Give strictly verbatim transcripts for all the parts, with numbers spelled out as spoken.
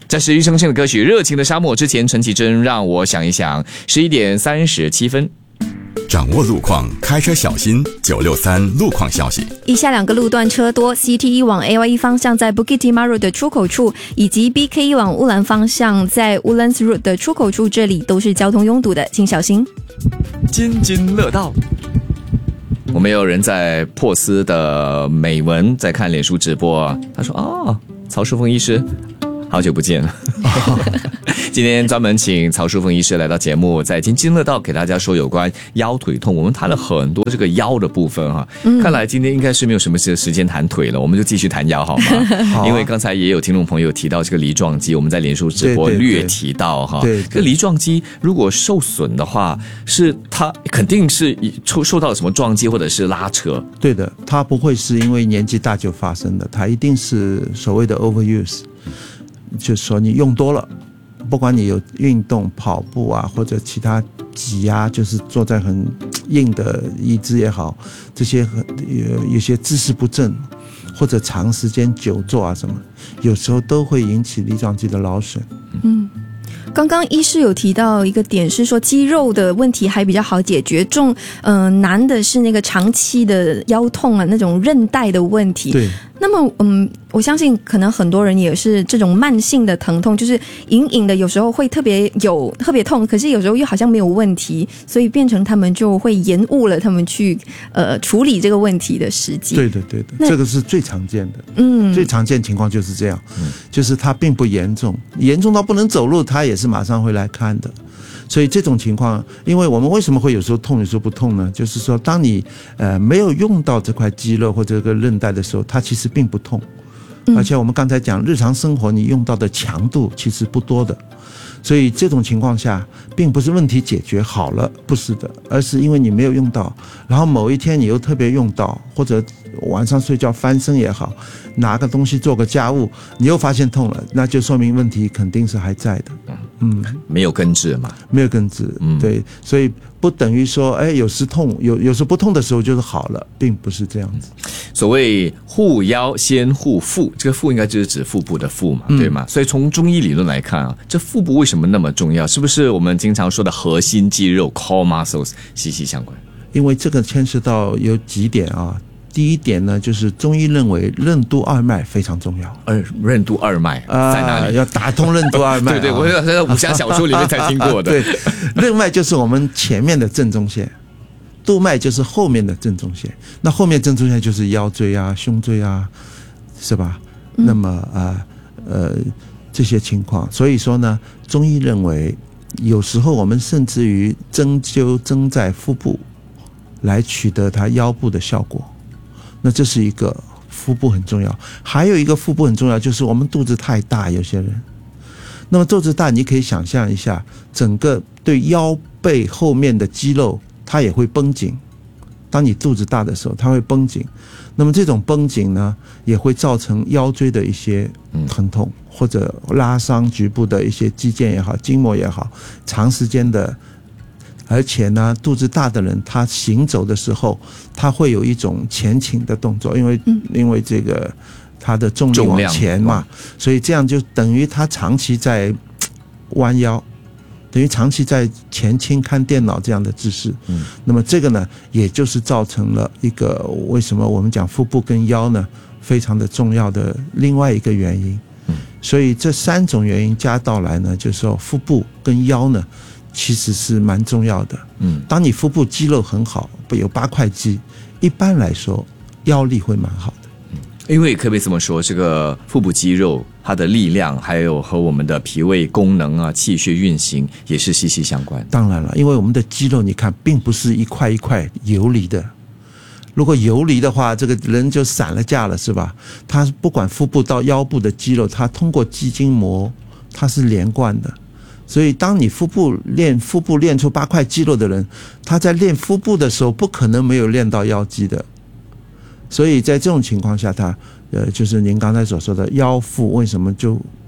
这是庾澄庆的歌曲《热情的沙漠》，之前陈绮贞让我想一想。十一点三十七分。 掌握路况，开车小心。九六三路况消息： 以下两个路段车多 ，C T 一往 A Y 一方向在 Bukit Timah 的出口处，以及 B K 一往乌兰方向在 Woodlands Road 的出口处，这里都是交通拥堵的，请小心。 津津乐道。我们有人在珀斯的美文在看脸书直播，他说：“哦，曹淑凤医师，好久不见了。”今天专门请曹淑凤医师来到节目，在津津乐道给大家说有关腰腿痛。我们谈了很多这个腰的部分哈、嗯，看来今天应该是没有什么时间谈腿了，我们就继续谈腰好吗？好、啊，因为刚才也有听众朋友提到这个梨状肌，我们在脸书直播略提到哈。对，这个梨状肌如果受损的话，是它肯定是受受到了什么撞击或者是拉扯。 对的，它不会是因为年纪大就发生的，它一定是所谓的 overuse， 就是说你用多了。不管你有运动跑步啊，或者其他挤压，就是坐在很硬的椅子也好，这些很有有些姿势不正，或者长时间久坐啊什么，有时候都会引起梨状肌的劳损。 嗯，刚刚医师有提到一个点是说肌肉的问题还比较好解决，重呃难的是那个长期的腰痛啊，那种韧带的问题。 对。 那么，嗯，我相信可能很多人也是这种慢性的疼痛，就是隐隐的，有时候会特别有特别痛，可是有时候又好像没有问题，所以变成他们就会延误了他们去呃处理这个问题的时机。 对的，对的，这个是最常见的。嗯，最常见情况就是这样，嗯、就是它并不严重，严重到不能走路，他也是马上会来看的。所以这种情况，因为我们为什么会有时候痛有时候不痛呢？就是说当你呃没有用到这块肌肉或者这个韧带的时候，它其实并不痛，而且我们刚才讲日常生活你用到的强度其实不多的，所以这种情况下并不是问题解决好了，不是的，而是因为你没有用到，然后某一天你又特别用到，或者晚上睡觉翻身也好，拿个东西做个家务，你又发现痛了，那就说明问题肯定是还在的。嗯， 没有根治嘛， 没有根治，嗯，对，所以不等于说，哎，有时痛，有有时不痛的时候就是好了，并不是这样子。 所谓护腰先护腹，这个腹应该就是指腹部的腹嘛，嗯、对吗？所以从中医理论来看啊，这腹部为什么那么重要？是不是我们经常说的核心肌肉 （core muscles） 息息相关？ 因为这个牵涉到有几点啊。第一点呢，就是中医认为任督二脉非常重要。 呃，任督二脉在哪里？ 呃、要打通任督二脉。 对对，我在武侠小说里面才听过的。 对，任脉就是我们前面的正中线，督脉就是后面的正中线。那后面正中线就是腰椎啊、胸椎啊，是吧？嗯、那么啊 呃, 呃这些情况，所以说呢，中医认为有时候我们甚至于针灸针在腹部，来取得它腰部的效果。那这是一个腹部很重要，还有一个腹部很重要，就是我们肚子太大，有些人，那么肚子大，你可以想象一下，整个对腰背后面的肌肉它也会绷紧。当你肚子大的时候，它会绷紧，那么这种绷紧呢，也会造成腰椎的一些疼痛，或者拉伤局部的一些肌腱也好、筋膜也好，长时间的。而且呢，肚子大的人，他行走的时候，他会有一种前倾的动作，因为、嗯、因为这个他的重力往前嘛，所以这样就等于他长期在弯腰，等于长期在前倾看电脑这样的姿势。嗯，那么这个呢，也就是造成了一个为什么我们讲腹部跟腰呢非常的重要的另外一个原因。嗯，所以这三种原因加到来呢，就是说腹部跟腰呢。其实是蛮重要的。嗯，当你腹部肌肉很好，有八块肌，一般来说腰力会蛮好的。 嗯，因为可不可以这么说，这个腹部肌肉它的力量，还有和我们的脾胃功能啊、气血运行也是息息相关。 当然了，因为我们的肌肉，你看，并不是一块一块游离的。如果游离的话，这个人就散了架了，是吧？它不管腹部到腰部的肌肉，它通过肌筋膜，它是连贯的。所以当你腹部练腹部练出八块肌肉的人，他在练腹部的时候不可能没有练到腰肌的。所以在这种情况下，他呃就是您刚才所说的腰腹为什么就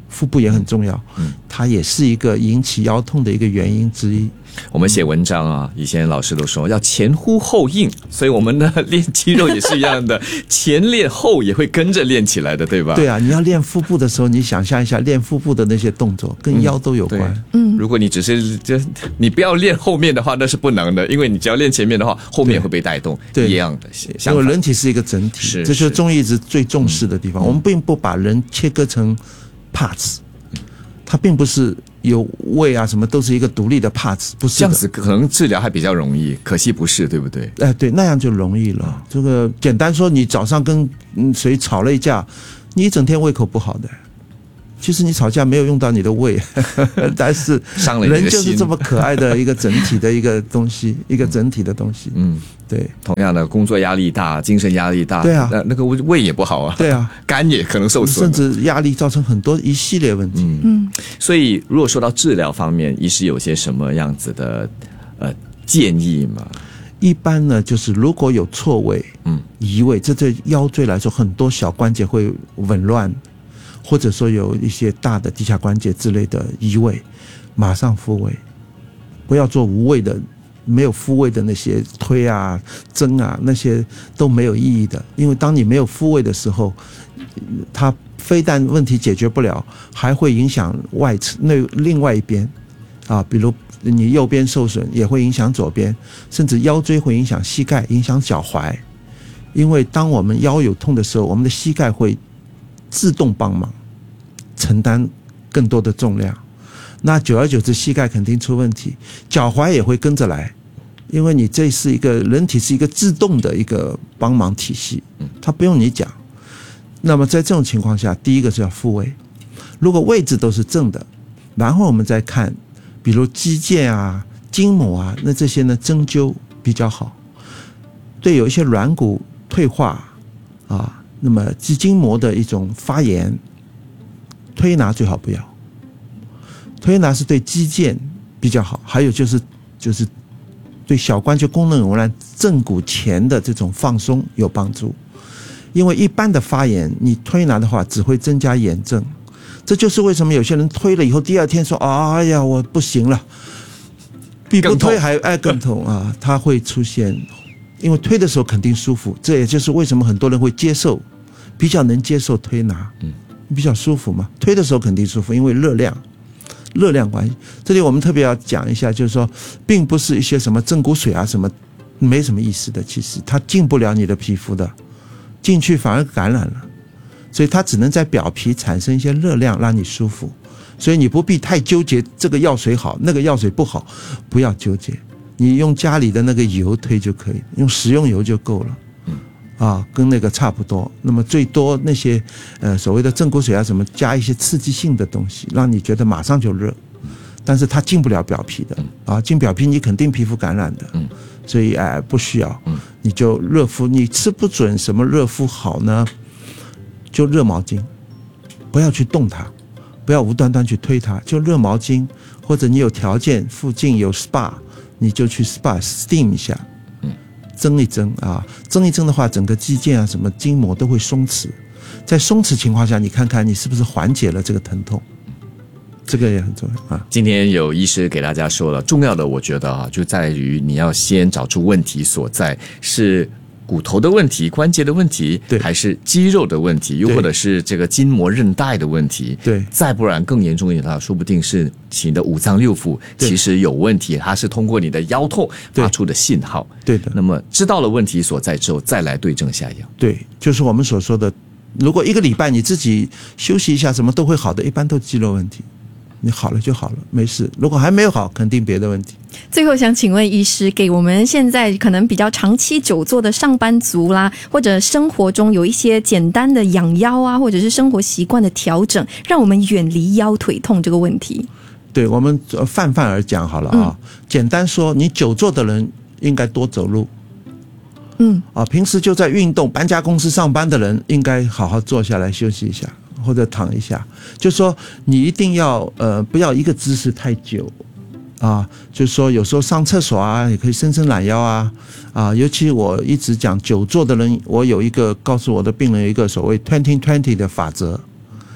腹部也很重要，嗯，它也是一个引起腰痛的一个原因之一。 我们写文章啊，以前老师都说要前呼后应，所以我们的练肌肉也是一样的，前练后也会跟着练起来的，对吧？ 对啊，你要练腹部的时候，你想象一下练腹部的那些动作跟腰都有关。 嗯，如果你只是就你不要练后面的话，那是不能的，因为你只要练前面的话，后面会被带动，一样的。 因为人体是一个整体， 是这就是中医一直最重视的地方。嗯、我们并不把人切割成 parts， 它并不是。有胃啊，什么都是一个独立的 parts， 不是这样子，可能治疗还比较容易，可惜不是，对不对？ 哎、呃，对，那样就容易了。这个简单说，你早上跟谁吵了一架，你一整天胃口不好的。其实你吵架没有用到你的胃，但是人就是这么可爱的一个整体的一个东西，一个整体的东西。嗯，对。 同样的，工作压力大，精神压力大， 对啊， 那那个胃也不好啊， 对啊， 肝也可能受损， 甚至压力造成很多一系列问题。 嗯嗯。所以，如果说到治疗方面，医师有些什么样子的呃建议吗？ 一般呢，就是如果有错位、嗯移位，这对腰椎来说，很多小关节会紊乱。或者说有一些大的地下关节之类的移位，马上复位，不要做无谓的、没有复位的那些推啊、针啊，那些都没有意义的。因为当你没有复位的时候，它非但问题解决不了，还会影响外侧那另外一边啊，比如你右边受损，也会影响左边，甚至腰椎会影响膝盖、影响脚踝。因为当我们腰有痛的时候，我们的膝盖会自动帮忙承担更多的重量，那久而久之膝盖肯定出问题，脚踝也会跟着来，因为你这是一个人体是一个自动的一个帮忙体系，它不用你讲。那么在这种情况下，第一个是要复位，如果位置都是正的，然后我们再看比如肌腱啊、筋膜啊，那这些呢针灸比较好。对有一些软骨退化啊，那么肌筋膜的一种发炎，推拿最好不要。推拿是对肌腱比较好，还有就是就是对小关节功能紊乱、正骨前的这种放松有帮助。因为一般的发炎，你推拿的话只会增加炎症。这就是为什么有些人推了以后，第二天说：“哎呀，我不行了。”比不推还哎更痛啊！它会出现。因为推的时候肯定舒服，这也就是为什么很多人会接受，比较能接受推拿，嗯，比较舒服嘛。推的时候肯定舒服，因为热量，热量关系。这里我们特别要讲一下，就是说，并不是一些什么正骨水啊什么，没什么意思的。其实它进不了你的皮肤的，进去反而感染了，所以它只能在表皮产生一些热量，让你舒服。所以你不必太纠结这个药水好，那个药水不好，不要纠结。你用家里的那个油推就可以，用食用油就够了，啊，跟那个差不多。那么最多那些呃所谓的正骨水啊什么，加一些刺激性的东西，让你觉得马上就热，但是它进不了表皮的啊，进表皮你肯定皮肤感染的，所以哎、呃、不需要，你就热敷。你吃不准什么热敷好呢？就热毛巾，不要去动它，不要无端端去推它，就热毛巾，或者你有条件附近有 S P A。你就去 S P A steam 一下，蒸一蒸啊，蒸一蒸的话，整个肌腱啊、什么筋膜都会松弛。在松弛情况下，你看看你是不是缓解了这个疼痛，这个也很重要啊。 今天有医师给大家说了，重要的我觉得啊，就在于你要先找出问题所在，是骨头的问题、关节的问题， 对， 还是肌肉的问题，又或者是这个筋膜韧带的问题， 对， 再不然更严重一点的话，说不定是你的五脏六腑其实有问题，它是通过你的腰痛发出的信号。 对的。 那么知道了问题所在之后，再来对症下药。 对，就是我们所说的，如果一个礼拜你自己休息一下，什么都会好的，一般都肌肉问题。你好了就好了，没事。如果还没有好，肯定别的问题。 最后想请问医师，给我们现在可能比较长期久坐的上班族啦，或者生活中有一些简单的养腰啊，或者是生活习惯的调整，让我们远离腰腿痛这个问题。 对，我们泛泛而讲好了啊、嗯。简单说，你久坐的人应该多走路。嗯。啊，平时就在运动，搬家公司上班的人应该好好坐下来休息一下。或者躺一下，就说你一定要呃不要一个姿势太久啊，就是说有时候上厕所啊也可以伸伸懒腰啊啊，尤其我一直讲久坐的人，我有一个告诉我的病人有一个所谓 twenty twenty 的法则，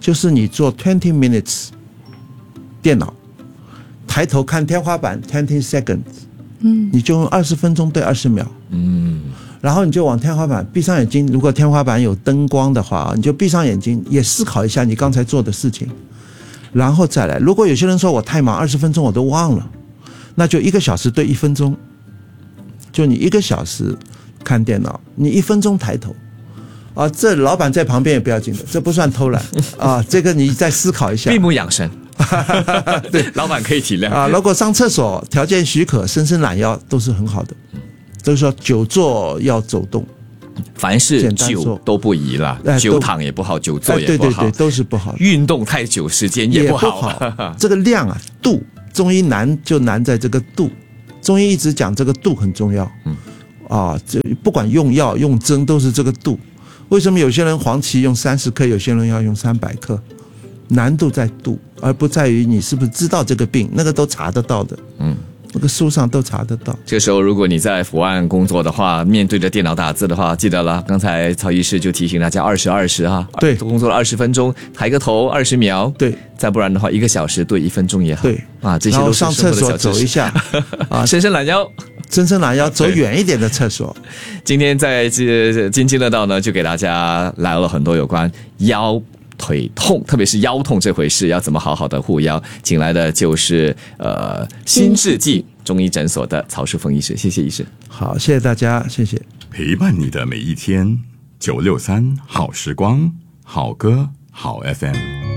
就是你做 twenty minutes 电脑，抬头看天花板 twenty seconds， 嗯，你就用二十分钟对二十秒，嗯，然后你就往天花板闭上眼睛，如果天花板有灯光的话，你就闭上眼睛，也思考一下你刚才做的事情，然后再来。如果有些人说我太忙，二十分钟我都忘了，那就一个小时对一分钟，就你一个小时看电脑，你一分钟抬头。啊，这老板在旁边也不要紧的，这不算偷懒啊。这个你再思考一下， 闭目养神， 对， 老板可以体谅啊。如果上厕所条件许可，伸伸懒腰都是很好的。就是说，久坐要走动， 凡是久都不宜了， 哎、 久躺也不好，久坐也不好， 哎、对对对，都是不好。 运动太久时间也不好， 也不好这个量啊，度，中医难就难在这个度。中医一直讲这个度很重要，嗯，啊，这不管用药用针都是这个度。为什么有些人黄芪用三十克，有些人要用三百克？难度在度，而不在于你是不是知道这个病，那个都查得到的。嗯，那个书上都查得到。 这时候，如果你在伏案工作的话，面对着电脑打字的话，记得了，刚才曹医师就提醒大家二十二十哈， 对， 工作了二十分钟，抬个头二十秒， 对， 再不然的话，一个小时对一分钟也好， 对啊，这些都是上厕所走一下， 啊，伸伸懒腰。 伸伸懒腰，走远一点的厕所。 今天在这津津乐道呢，就给大家来了很多有关腰腿痛，特别是腰痛这回事，要怎么好好的护腰。请来的就是呃新世纪中医诊所的曹淑凤医师，谢谢医师。 好，谢谢大家，谢谢。 陪伴你的每一天，九六三好时光，好歌好 F M。